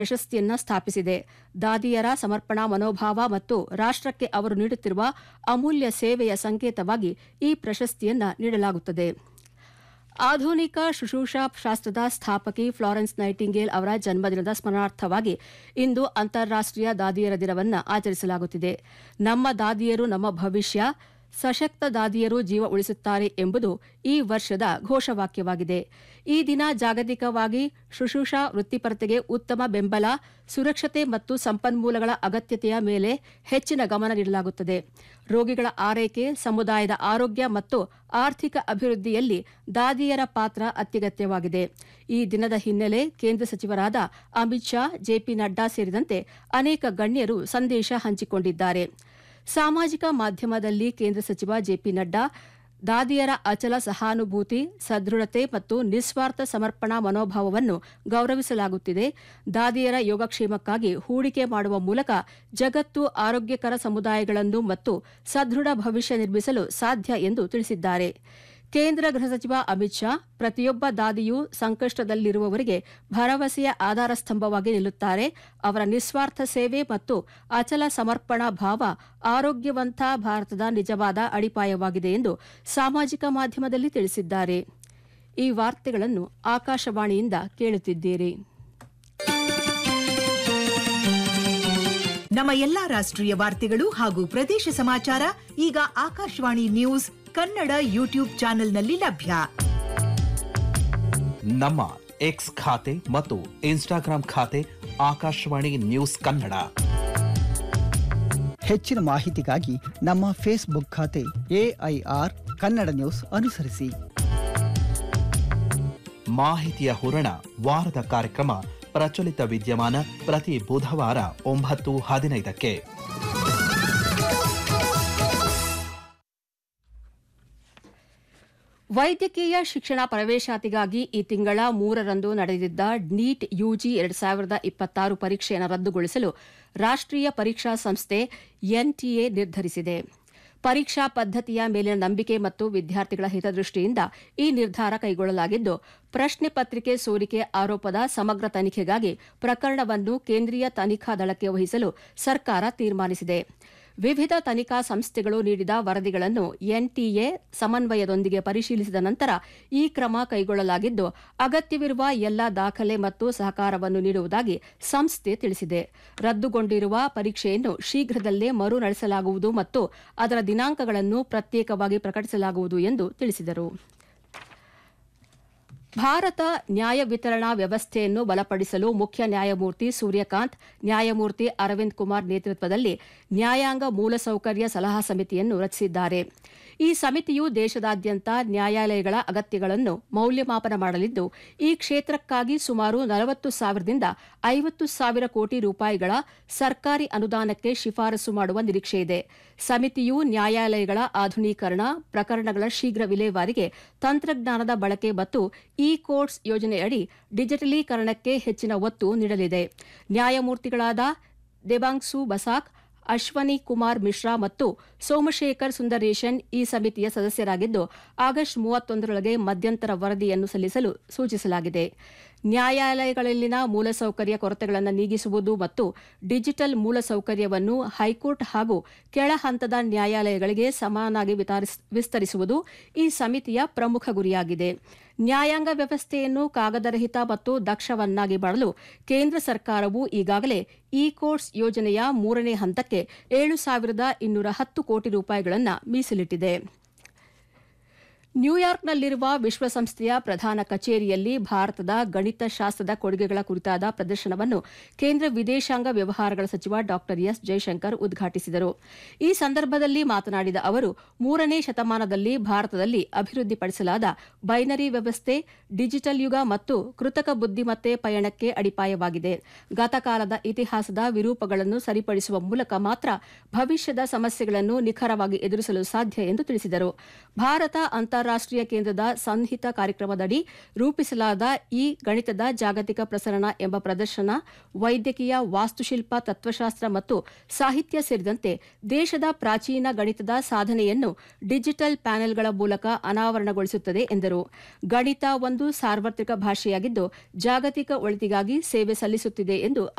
ಪ್ರಶಸ್ತಿಯನ್ನು ಸ್ಥಾಪಿಸಿದೆ. ದಾದಿಯರ ಸಮರ್ಪಣಾ ಮನೋಭಾವ ಮತ್ತು ರಾಷ್ಟ್ರಕ್ಕೆ ಅವರು ನೀಡುತ್ತಿರುವ ಅಮೂಲ್ಯ ಸೇವೆಯ ಸಂಕೇತವಾಗಿ ಈ ಪ್ರಶಸ್ತಿಯನ್ನು ನೀಡಲಾಗುತ್ತದೆ. ಆಧುನಿಕ ಶುಶ್ರೂಷಾ ಶಾಸ್ತ್ರದ ಸ್ಥಾಪಕಿ ಫ್ಲಾರೆನ್ಸ್ ನೈಟಿಂಗೇಲ್ ಅವರ ಜನ್ಮದಿನದ ಸ್ಮರಣಾರ್ಥವಾಗಿ ಇಂದು ಅಂತಾರಾಷ್ಟೀಯ ದಾದಿಯರ ದಿನವನ್ನು ಆಚರಿಸಲಾಗುತ್ತಿದೆ. ನಮ್ಮ ದಾದಿಯರು ನಮ್ಮ ಭವಿಷ್ಯ, ಸಶಕ್ತ ದಾದಿಯರು ಜೀವ ಉಳಿಸುತ್ತಾರೆ ಎಂಬುದು ಈ ವರ್ಷದ ಘೋಷವಾಕ್ಯವಾಗಿದೆ. ಈ ದಿನ ಜಾಗತಿಕವಾಗಿ ಶುಶ್ರೂಷಾ ವೃತ್ತಿಪರತೆಗೆ ಉತ್ತಮ ಬೆಂಬಲ, ಸುರಕ್ಷತೆ ಮತ್ತು ಸಂಪನ್ಮೂಲಗಳ ಅಗತ್ಯತೆಯ ಮೇಲೆ ಹೆಚ್ಚಿನ ಗಮನ ನೀಡಲಾಗುತ್ತದೆ. ರೋಗಿಗಳ ಆರೈಕೆ, ಸಮುದಾಯದ ಆರೋಗ್ಯ ಮತ್ತು ಆರ್ಥಿಕ ಅಭಿವೃದ್ಧಿಯಲ್ಲಿ ದಾದಿಯರ ಪಾತ್ರ ಅತ್ಯಗತ್ಯವಾಗಿದೆ. ಈ ದಿನದ ಹಿನ್ನೆಲೆ ಕೇಂದ್ರ ಸಚಿವರಾದ ಅಮಿತ್ ಶಾ, ಜೆಪಿ ನಡ್ಡಾ ಸೇರಿದಂತೆ ಅನೇಕ ಗಣ್ಯರು ಸಂದೇಶ ಹಂಚಿಕೊಂಡಿದ್ದಾರೆ. ಸಾಮಾಜಿಕ ಮಾಧ್ಯಮದಲ್ಲಿ ಕೇಂದ್ರ ಸಚಿವ ಜೆಪಿ ನಡ್ಡಾ ದಾದಿಯರ ಅಚಲ ಸಹಾನುಭೂತಿ, ಸದೃಢತೆ ಮತ್ತು ನಿಸ್ವಾರ್ಥ ಸಮರ್ಪಣಾ ಮನೋಭಾವವನ್ನು ಗೌರವಿಸಲಾಗುತ್ತಿದೆ. ದಾದಿಯರ ಯೋಗಕ್ಷೇಮಕ್ಕಾಗಿ ಹೂಡಿಕೆ ಮಾಡುವ ಮೂಲಕ ಜಗತ್ತು ಆರೋಗ್ಯಕರ ಸಮುದಾಯಗಳನ್ನು ಮತ್ತು ಸದೃಢ ಭವಿಷ್ಯ ನಿರ್ಮಿಸಲು ಸಾಧ್ಯ ಎಂದು ತಿಳಿಸಿದ್ದಾರೆ. ಕೇಂದ್ರ ಗೃಹ ಸಚಿವ ಅಮಿತ್ ಶಾ, ಪ್ರತಿಯೊಬ್ಬ ದಾದಿಯೂ ಸಂಕಷ್ಟದಲ್ಲಿರುವವರಿಗೆ ಭರವಸೆಯ ಆಧಾರ ಸ್ತಂಭವಾಗಿ ನಿಲ್ಲುತ್ತಾರೆ. ಅವರ ನಿಸ್ವಾರ್ಥ ಸೇವೆ ಮತ್ತು ಅಚಲ ಸಮರ್ಪಣಾ ಭಾವ ಆರೋಗ್ಯವಂತ ಭಾರತದ ನಿಜವಾದ ಅಡಿಪಾಯವಾಗಿದೆ ಎಂದು ಸಾಮಾಜಿಕ ಮಾಧ್ಯಮದಲ್ಲಿ ತಿಳಿಸಿದ್ದಾರೆ. ಈ ವಾರ್ತೆಗಳನ್ನು ಆಕಾಶವಾಣಿಯಿಂದ ಕೇಳುತ್ತಿದ್ದೀರಿ. ನಮ್ಮ ಎಲ್ಲಾ ರಾಷ್ಟ್ರೀಯ ವಾರ್ತೆಗಳು ಹಾಗೂ ಪ್ರದೇಶ ಸಮಾಚಾರ ಈಗ ಆಕಾಶವಾಣಿ ನ್ಯೂಸ್ ಕನ್ನಡ ಯೂಟ್ಯೂಬ್ ಚಾನೆಲ್ನಲ್ಲಿ ಲಭ್ಯ. ನಮ್ಮ ಎಕ್ಸ್ ಖಾತೆ ಮತ್ತು ಇನ್ಸ್ಟಾಗ್ರಾಂ ಖಾತೆ ಆಕಾಶವಾಣಿ ನ್ಯೂಸ್ ಕನ್ನಡ. ಹೆಚ್ಚಿನ ಮಾಹಿತಿಗಾಗಿ ನಮ್ಮ ಫೇಸ್ಬುಕ್ ಖಾತೆ AIR ಕನ್ನಡ ನ್ಯೂಸ್ ಅನುಸರಿಸಿ. ಮಾಹಿತಿಯ ಹೂರಣ ವಾರದ ಕಾರ್ಯಕ್ರಮ ಪ್ರಚಲಿತ ವಿದ್ಯಮಾನ ಪ್ರತಿ ಬುಧವಾರ 9:15ಕ್ಕೆ. ವೈದ್ಯಕೀಯ ಶಿಕ್ಷಣ ಪ್ರವೇಶಾತಿಗಾಗಿ ಈ ತಿಂಗಳ 3ರಂದು ನಡೆದಿದ್ದ ನೀಟ್ ಯುಜಿ 2026 ಪರೀಕ್ಷೆಯನ್ನು ರದ್ದುಗೊಳಿಸಲು ರಾಷ್ಟ್ರೀಯ ಪರೀಕ್ಷಾ ಸಂಸ್ಥೆ NTA ನಿರ್ಧರಿಸಿದೆ. ಪರೀಕ್ಷಾ ಪದ್ದತಿಯ ಮೇಲಿನ ನಂಬಿಕೆ ಮತ್ತು ವಿದ್ಯಾರ್ಥಿಗಳ ಹಿತದೃಷ್ಟಿಯಿಂದ ಈ ನಿರ್ಧಾರ ಕೈಗೊಳ್ಳಲಾಗಿದ್ದು, ಪ್ರಶ್ನೆ ಪತ್ರಿಕೆ ಸೋರಿಕೆ ಆರೋಪದ ಸಮಗ್ರ ತನಿಖೆಗಾಗಿ ಪ್ರಕರಣವನ್ನು ಕೇಂದ್ರೀಯ ತನಿಖಾ ದಳಕ್ಕೆ ವಹಿಸಲು ಸರ್ಕಾರ ತೀರ್ಮಾನಿಸಿದೆ. ವಿವಿಧ ತನಿಖಾ ಸಂಸ್ಥೆಗಳು ನೀಡಿದ ವರದಿಗಳನ್ನು NTA ಸಮನ್ವಯದೊಂದಿಗೆ ಪರಿಶೀಲಿಸಿದ ನಂತರ ಈ ಕ್ರಮ ಕೈಗೊಳ್ಳಲಾಗಿದ್ದು, ಅಗತ್ಯವಿರುವ ಎಲ್ಲ ದಾಖಲೆ ಮತ್ತು ಸಹಕಾರವನ್ನು ನೀಡುವುದಾಗಿ ಸಂಸ್ಥೆ ತಿಳಿಸಿದೆ. ರದ್ದುಗೊಂಡಿರುವ ಪರೀಕ್ಷೆಯನ್ನು ಶೀಘ್ರದಲ್ಲೇ ಮರು ನಡೆಸಲಾಗುವುದು ಮತ್ತು ಅದರ ದಿನಾಂಕಗಳನ್ನು ಪ್ರತ್ಯೇಕವಾಗಿ ಪ್ರಕಟಿಸಲಾಗುವುದು ಎಂದು ತಿಳಿಸಿದರು. ಭಾರತ ನ್ಯಾಯ ವಿತರಣಾ ವ್ಯವಸ್ಥೆಯನ್ನು ಬಲಪಡಿಸಲು ಮುಖ್ಯ ನ್ಯಾಯಮೂರ್ತಿ ಸೂರ್ಯಕಾಂತ್, ನ್ಯಾಯಮೂರ್ತಿ ಅರವಿಂದ್ ಕುಮಾರ್ ನೇತೃತ್ವದಲ್ಲಿ ನ್ಯಾಯಾಂಗ ಮೂಲಸೌಕರ್ಯ ಸಲಹಾ ಸಮಿತಿಯನ್ನು ರಚಿಸಿದ್ದಾರೆ. ಈ ಸಮಿತಿಯು ದೇಶದಾದ್ಯಂತ ನ್ಯಾಯಾಲಯಗಳ ಅಗತ್ಯಗಳನ್ನು ಮೌಲ್ಯಮಾಪನ ಮಾಡಲಿದ್ದು, ಈ ಕ್ಷೇತ್ರಕ್ಕಾಗಿ ಸುಮಾರು 40,000ದಿಂದ 50,000 ಕೋಟಿ ರೂಪಾಯಿಗಳ ಸರ್ಕಾರಿ ಅನುದಾನಕ್ಕೆ ಶಿಫಾರಸು ಮಾಡುವ ನಿರೀಕ್ಷೆಯಿದೆ. ಸಮಿತಿಯು ನ್ಯಾಯಾಲಯಗಳ ಆಧುನೀಕರಣ, ಪ್ರಕರಣಗಳ ಶೀಘ್ರ ವಿಲೇವಾರಿಗೆ ತಂತ್ರಜ್ಞಾನದ ಬಳಕೆ ಮತ್ತು ಇ-ಕೋರ್ಟ್ಸ್ ಯೋಜನೆಯಡಿ ಡಿಜಿಟಲೀಕರಣಕ್ಕೆ ಹೆಚ್ಚಿನ ಒತ್ತು ನೀಡಲಿದೆ. ನ್ಯಾಯಮೂರ್ತಿಗಳಾದ ದೇಬಾಂಗ್ಸು ಬಸಾಕ್, ಅಶ್ವನಿ ಕುಮಾರ್ ಮಿಶ್ರಾ ಮತ್ತು ಸೋಮಶೇಖರ್ ಸುಂದರೇಶನ್ ಈ ಸಮಿತಿಯ ಸದಸ್ಯರಾಗಿದ್ದು, ಆಗಸ್ಟ್ 31ರೊಳಗೆ ಮಧ್ಯಂತರ ವರದಿಯನ್ನು ಸಲ್ಲಿಸಲು ಸೂಚಿಸಲಾಗಿದೆ. ನ್ಯಾಯಾಲಯಗಳಲ್ಲಿನ ಮೂಲಸೌಕರ್ಯ ಕೊರತೆಗಳನ್ನು ನೀಗಿಸುವುದು ಮತ್ತು ಡಿಜಿಟಲ್ ಮೂಲಸೌಕರ್ಯವನ್ನು ಹೈಕೋರ್ಟ್ ಹಾಗೂ ಕೆಳ ಹಂತದ ನ್ಯಾಯಾಲಯಗಳಿಗೆ ಸಮಾನಾಗಿ ವಿಸ್ತರಿಸುವುದು ಈ ಸಮಿತಿಯ ಪ್ರಮುಖ ಗುರಿಯಾಗಿದೆ. ನ್ಯಾಯಾಂಗ ವ್ಯವಸ್ಥೆಯನ್ನು ಕಾಗದರಹಿತ ಮತ್ತು ದಕ್ಷವನ್ನಾಗಿ ಮಾಡಲು ಕೇಂದ್ರ ಸರ್ಕಾರವು ಈಗಾಗಲೇ ಇ-ಕೋರ್ಟ್ಸ್ ಯೋಜನೆಯ 3ನೇ ಹಂತಕ್ಕೆ 7,210 ಕೋಟಿ ರೂಪಾಯಿಗಳನ್ನು ಮೀಸಲಿಟ್ಟಿದೆ. ನ್ಯೂಯಾರ್ಕ್ನಲ್ಲಿರುವ ವಿಶ್ವಸಂಸ್ಥೆಯ ಪ್ರಧಾನ ಕಚೇರಿಯಲ್ಲಿ ಭಾರತದ ಗಣಿತಶಾಸ್ತ್ರದ ಕೊಡುಗೆಗಳ ಕುರಿತಾದ ಪ್ರದರ್ಶನವನ್ನು ಕೇಂದ್ರ ವಿದೇಶಾಂಗ ವ್ಯವಹಾರಗಳ ಸಚಿವ ಡಾ ಎಸ್ ಜೈಶಂಕರ್ ಉದ್ಘಾಟಿಸಿದರು. ಈ ಸಂದರ್ಭದಲ್ಲಿ ಮಾತನಾಡಿದ ಅವರು, 3ನೇ ಶತಮಾನದಲ್ಲಿ ಭಾರತದಲ್ಲಿ ಅಭಿವೃದ್ಧಿಪಡಿಸಲಾದ ಬೈನರಿ ವ್ಯವಸ್ಥೆ, ಡಿಜಿಟಲ್ ಯುಗ ಮತ್ತು ಕೃತಕ ಬುದ್ದಿಮತ್ತೆ ಪಯಣಕ್ಕೆ ಅಡಿಪಾಯವಾಗಿದೆ. ಗತಕಾಲದ ಇತಿಹಾಸದ ವಿರೂಪಗಳನ್ನು ಸರಿಪಡಿಸುವ ಮೂಲಕ ಮಾತ್ರ ಭವಿಷ್ಯದ ಸಮಸ್ಯೆಗಳನ್ನು ನಿಖರವಾಗಿ ಎದುರಿಸಲು ಸಾಧ್ಯ ಎಂದು ತಿಳಿಸಿದರು. ಭಾರತ ಅಂತಾರಾಷ್ಟೀಯ ಕೇಂದ್ರದ ಸಂಹಿತ ಕಾರ್ಯಕ್ರಮದಡಿ ರೂಪಿಸಲಾದ ಈ ಗಣಿತದ ಜಾಗತಿಕ ಪ್ರಸರಣ ಎಂಬ ಪ್ರದರ್ಶನ ವೈದ್ಯಕೀಯ, ವಾಸ್ತುಶಿಲ್ಪ, ತತ್ವಶಾಸ್ತ್ರ ಮತ್ತು ಸಾಹಿತ್ಯ ಸೇರಿದಂತೆ ದೇಶದ ಪ್ರಾಚೀನ ಗಣಿತದ ಸಾಧನೆಯನ್ನು ಡಿಜಿಟಲ್ ಪ್ಯಾನೆಲ್ಗಳ ಮೂಲಕ ಅನಾವರಣಗೊಳಿಸುತ್ತದೆ ಎಂದರು. ಗಣಿತ ಒಂದು ಸಾರ್ವತ್ರಿಕ ಭಾಷೆಯಾಗಿದ್ದು ಜಾಗತಿಕ ಒಳಿತಿಗಾಗಿ ಸೇವೆ ಸಲ್ಲಿಸುತ್ತಿದೆ ಎಂದು